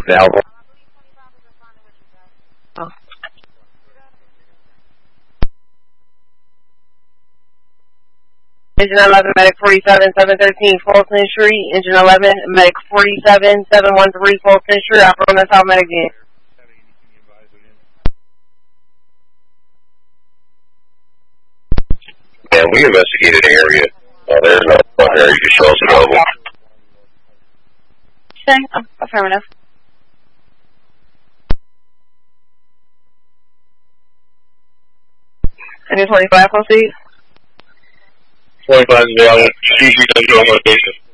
Valve. Oh. Engine 11, Medic 47, 713, Fulton Street. Engine 11, Medic 47, 713, Fulton Street. Operator on the South Medic again. Yeah, we investigated the area. There's no area to show us available. Okay, affirmative. Engine 25, proceed. 25 is available. CC does go on location.